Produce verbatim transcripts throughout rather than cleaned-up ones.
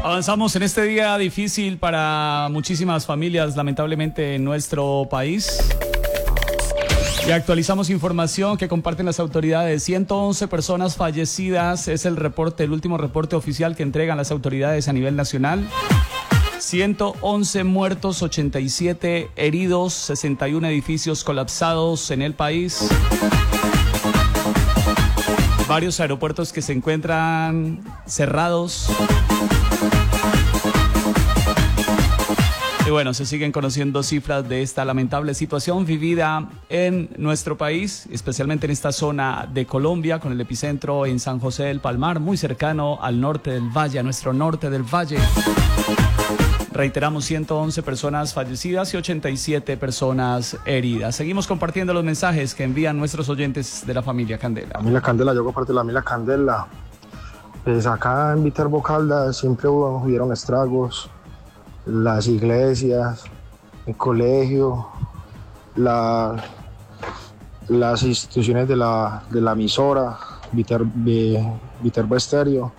Avanzamos en este día difícil para muchísimas familias, lamentablemente, en nuestro país. Y actualizamos información que comparten las autoridades. ciento once personas fallecidas es el reporte, el último reporte oficial que entregan las autoridades a nivel nacional. ciento once muertos, ochenta y siete heridos, sesenta y uno edificios colapsados en el país. Varios aeropuertos que se encuentran cerrados. Y bueno, se siguen conociendo cifras de esta lamentable situación vivida en nuestro país, especialmente en esta zona de Colombia, con el epicentro en San José del Palmar, muy cercano al norte del valle, a nuestro norte del valle. Reiteramos, ciento once personas fallecidas y ochenta y siete personas heridas. Seguimos compartiendo los mensajes que envían nuestros oyentes de la familia Candela. Familia Candela, yo comparto la familia Candela. Pues acá en Viterbo Caldas siempre hubo, hubieron estragos. Las iglesias, el colegio, la, las instituciones de la, de la emisora, Viter, Viterbo Estéreo.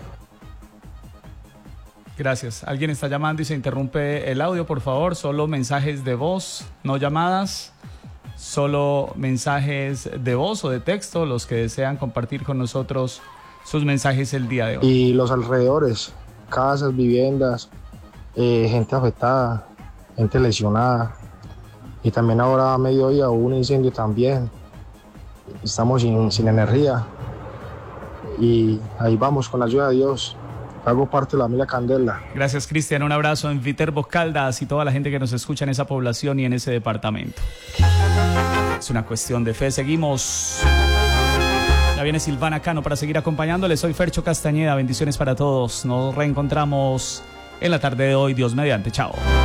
Gracias. Alguien está llamando y se interrumpe el audio, por favor. Solo mensajes de voz, no llamadas. Solo mensajes de voz o de texto, los que desean compartir con nosotros sus mensajes el día de hoy. Y los alrededores, casas, viviendas, eh, gente afectada, gente lesionada. Y también ahora a mediodía hubo un incendio también. Estamos sin, sin energía. Y ahí vamos con la ayuda de Dios. Hago parte de la familia Candela. Gracias, Cristian. Un abrazo en Viterbo Caldas y toda la gente que nos escucha en esa población y en ese departamento. Es una cuestión de fe. Seguimos. Ya viene Silvana Cano para seguir acompañándoles. Soy Fercho Castañeda. Bendiciones para todos. Nos reencontramos en la tarde de hoy. Dios mediante. Chao.